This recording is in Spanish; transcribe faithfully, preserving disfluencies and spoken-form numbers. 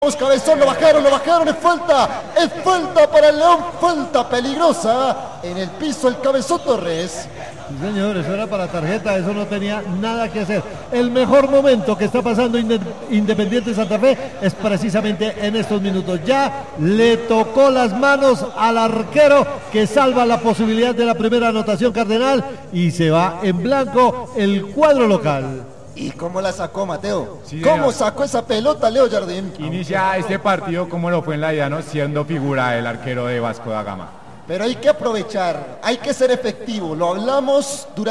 Cabezón, lo bajaron, lo bajaron, es falta, es falta para el León, falta peligrosa, en el piso el Cabezón Torres. Sí, señor, eso era para tarjeta, eso no tenía nada que hacer. El mejor momento que está pasando Independiente Santa Fe es precisamente en estos minutos. Ya le tocó las manos al arquero que salva la posibilidad de la primera anotación cardenal y se va en blanco el cuadro local. ¿Y cómo la sacó Mateo? Sí, ¿Cómo señor. sacó esa pelota Leo Jardín? Inicia este partido como lo fue en la ida, ¿no? Siendo figura el arquero de Vasco da Gama. Pero hay que aprovechar, hay que ser efectivo, lo hablamos durante